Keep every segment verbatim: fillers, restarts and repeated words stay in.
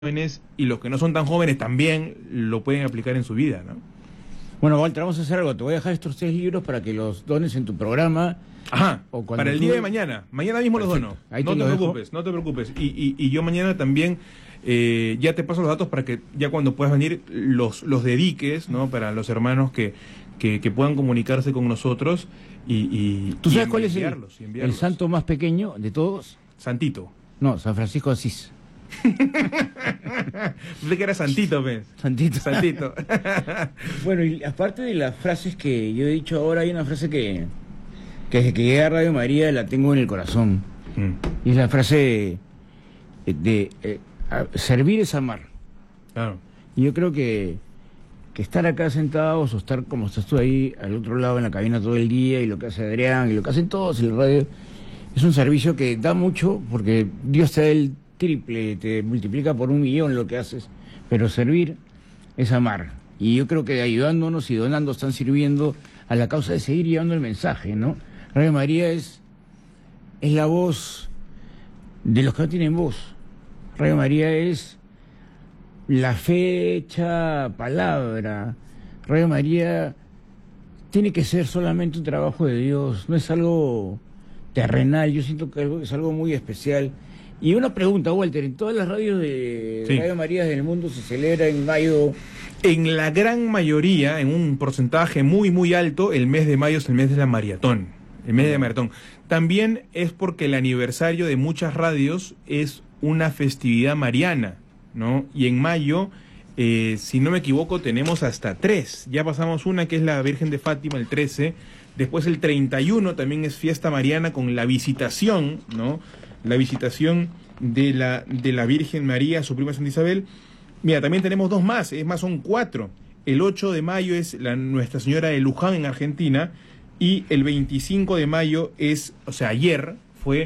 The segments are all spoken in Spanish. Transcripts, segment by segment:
jóvenes y los que no son tan jóvenes también lo pueden aplicar en su vida, ¿no? Bueno, Walter, vamos a hacer algo. Te voy a dejar estos tres libros para que los dones en tu programa. Ajá, o para el tú... día de mañana. Mañana mismo Perfecto. los dono. Ahí no te, te lo preocupes, dejo. no te preocupes. Y, y, y yo mañana también eh, ya te paso los datos para que ya cuando puedas venir los, los dediques, ¿no? Para los hermanos que, que, que puedan comunicarse con nosotros y, y ¿Tú sabes y cuál es el, el santo más pequeño de todos? Santito. No, San Francisco de Asís. Pensé que era Santito, ¿ves? Santito. Santito. Bueno, y aparte de las frases que yo he dicho ahora, hay una frase que, que desde que llegué a Radio María la tengo en el corazón. Mm. Y es la frase de, de eh, servir es amar. Claro. Y yo creo que, que estar acá sentados o estar como estás tú ahí al otro lado en la cabina todo el día y lo que hace Adrián y lo que hacen todos y el radio, es un servicio que da mucho porque Dios te da el triple, te multiplica por un millón lo que haces, pero servir es amar. Y yo creo que ayudándonos y donando están sirviendo a la causa de seguir llevando el mensaje, ¿no? Radio María es, es la voz de los que no tienen voz. Radio María es la fe hecha palabra. Radio María tiene que ser solamente un trabajo de Dios, no es algo terrenal, yo siento que es algo muy especial. Y una pregunta, Walter, ¿en todas las radios de sí. Radio María del mundo se celebra en mayo? En la gran mayoría, en un porcentaje muy muy alto, el mes de mayo es el mes de la maratón, el mes de la maratón. También es porque el aniversario de muchas radios es una festividad mariana, ¿no? Y en mayo, eh, si no me equivoco, tenemos hasta tres. Ya pasamos una que es la Virgen de Fátima, el trece. Después el treinta y uno también es fiesta mariana con la visitación, ¿no? La visitación de la, de la Virgen María, su prima Santa Isabel. Mira, también tenemos dos más, es más, son cuatro. El ocho de mayo es la Nuestra Señora de Luján en Argentina y el veinticinco de mayo es, o sea, ayer fue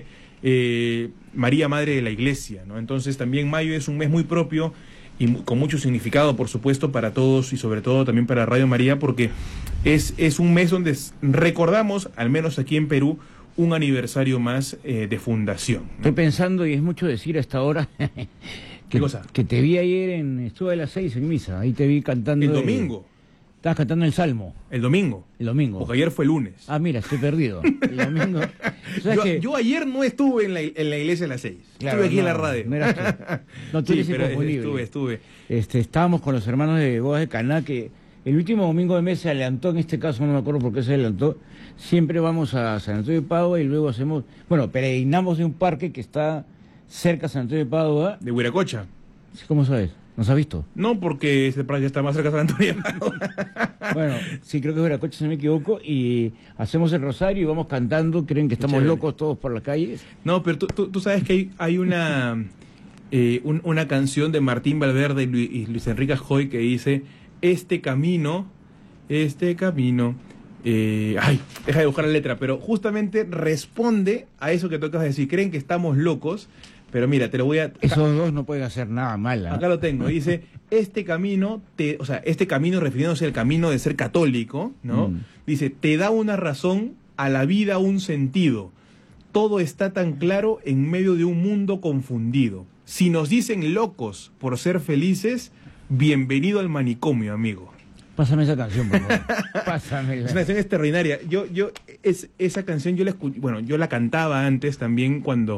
eh, María Madre de la Iglesia, ¿no? Entonces también mayo es un mes muy propio y con mucho significado, por supuesto, para todos y sobre todo también para Radio María, porque es, es un mes donde recordamos, al menos aquí en Perú, un aniversario más eh, de fundación, ¿no? Estoy pensando, y es mucho decir a esta hora, que, ¿Qué cosa? Que te vi ayer en, estuve a las seis en misa, ahí te vi cantando. El domingo. De, estabas cantando el Salmo. El domingo. El domingo. Porque ayer fue lunes. Ah, mira, estoy perdido. El domingo. yo, que... yo ayer no estuve en la, en la iglesia a las seis. Claro, estuve aquí no, en la radio. No, eras tú. No, tú sí, eres pero inconfundible. estuve, estuve. Este, estábamos con los hermanos de Bodas de Caná, que el último domingo de mes se adelantó, en este caso no me acuerdo por qué se adelantó. Siempre vamos a San Antonio de Padua y luego hacemos, bueno, peregrinamos de un parque que está cerca de San Antonio de Padua. De Huiracocha. ¿Cómo sabes? ¿Nos has visto? No, porque ese parque está más cerca de San Antonio de Padua. Bueno, sí, creo que es Huiracocha, si no me equivoco, y hacemos el rosario y vamos cantando, creen que estamos Chévere. locos todos por las calles. No, pero tú, tú, tú sabes que hay, hay una, eh, un, una canción de Martín Valverde y Luis, y Luis Enrique Joy que dice, este camino, este camino... Eh, ay, deja de buscar la letra, pero justamente responde a eso que tú acabas de decir. Creen que estamos locos, pero mira, te lo voy a... Esos dos no pueden hacer nada mal, ¿eh? Acá lo tengo, dice, este camino, te, o sea, este camino refiriéndose al camino de ser católico, ¿no? Mm. Dice, te da una razón, a la vida un sentido. Todo está tan claro en medio de un mundo confundido. Si nos dicen locos por ser felices, bienvenido al manicomio, amigo. Pásame esa canción, por favor. Pásamela. Esa canción es extraordinaria. Yo, yo, es, esa canción yo la escuché, bueno, yo la cantaba antes también cuando,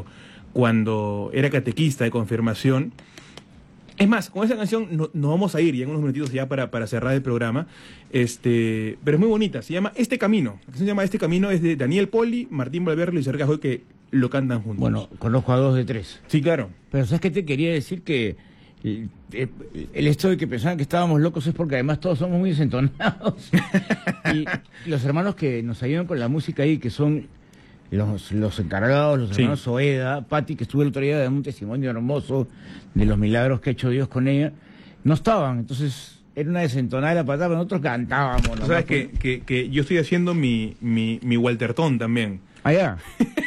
cuando era catequista de confirmación. Es más, con esa canción no, nos vamos a ir ya en unos minutitos ya para, para cerrar el programa. Este, pero es muy bonita. Se llama Este Camino. La canción se llama Este Camino, es de Daniel Poli, Martín Valverde y Luis Enrique Joy, que lo cantan juntos. Bueno, conozco a dos de tres. Sí, claro. Pero ¿sabes qué te quería decir? Que El, el, el esto de que pensaban que estábamos locos es porque además todos somos muy desentonados. Y los hermanos que nos ayudan con la música ahí, que son los, los encargados, los hermanos sí. Soeda, Pati, que estuvo el otro día dando un testimonio hermoso de los milagros que ha hecho Dios con ella, no estaban. Entonces era una desentonada de la patada, pero nosotros cantábamos. ¿Sabes que, que, que yo estoy haciendo mi, mi, mi Waltertón también? Allá.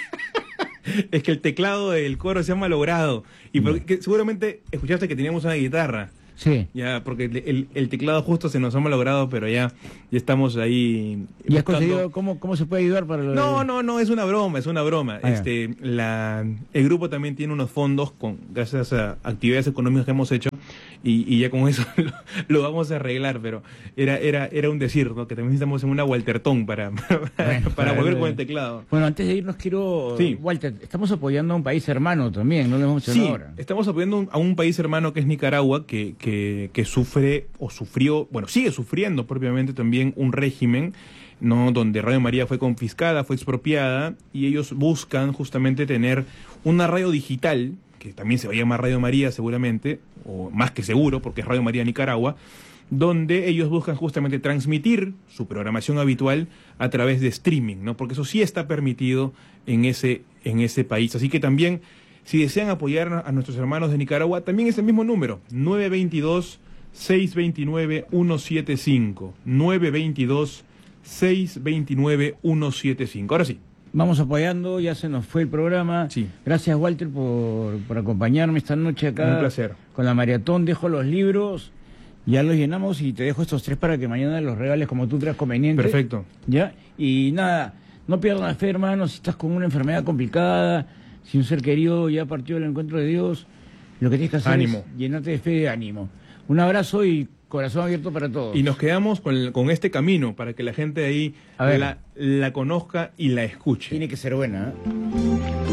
Es que el teclado del coro se ha malogrado. Y mm. porque, seguramente escuchaste que teníamos una guitarra. Sí. Ya, porque el, el, el teclado justo se nos ha malogrado, pero ya, ya estamos ahí. ¿Y has buscando- conseguido cómo, cómo se puede ayudar para lo de- No, no, no, es una broma, es una broma. Ah, ya. este, la, el grupo también tiene unos fondos con gracias a actividades económicas que hemos hecho y, y ya con eso lo, lo vamos a arreglar, pero era era era un decir, ¿no? Que también estamos en una Walterton para, para, Bueno, para para volver el- con el teclado. Bueno, antes de irnos quiero... Sí. Walter, estamos apoyando a un país hermano también, no lo hemos mencionado Sí, ahora. estamos apoyando un- a un país hermano que es Nicaragua, que, que, que sufre o sufrió, bueno, sigue sufriendo propiamente también un régimen, ¿no? Donde Radio María fue confiscada, fue expropiada, y ellos buscan justamente tener una radio digital, que también se va a llamar Radio María seguramente, o más que seguro, porque es Radio María Nicaragua, donde ellos buscan justamente transmitir su programación habitual a través de streaming, ¿no? Porque eso sí está permitido en ese, en ese país. Así que también, si desean apoyar a nuestros hermanos de Nicaragua, también es el mismo número, nueve dos dos, seis dos nueve, uno siete cinco, nueve dos dos, seis dos nueve, uno siete cinco. Ahora sí. Vamos apoyando, ya se nos fue el programa. Sí. Gracias, Walter, por, por acompañarme esta noche acá. Un placer. Con la maratón, dejo los libros, ya los llenamos y te dejo estos tres para que mañana los regales como tú creas conveniente. Perfecto. ¿Ya? Y nada, no pierdas la fe, hermano, si estás con una enfermedad complicada, si un ser querido ya partió del encuentro de Dios, lo que tienes que hacer Ánimo. es llenarte de fe y de ánimo. Un abrazo y corazón abierto para todos. Y nos quedamos con, con este camino para que la gente de ahí A ver. la, la conozca y la escuche. Tiene que ser buena, ¿eh?